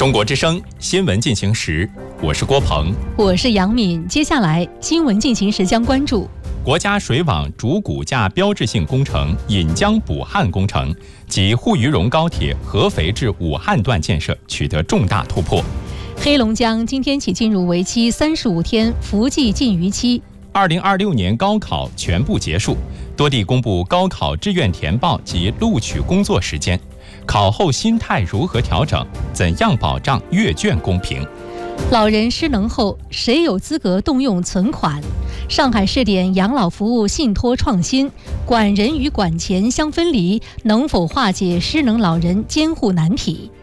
中国之声新闻进行时，我是郭鹏， 我是杨敏。接下来新闻进行时将关注国家水网主骨架标志性工程引江补汉工程及沪渝蓉高铁合肥至武汉段建设取得重大突破。 黑龙江今天起进入为期35天伏季禁渔期。 2026年高考全部结束，多地公布高考志愿填报及录取工作时间。考后心态如何调整？怎样保障阅卷公平？ 老人失能后，谁有资格动用存款？上海试点养老服务信托创新，管人与管钱相分离，能否化解失能老人监护难题？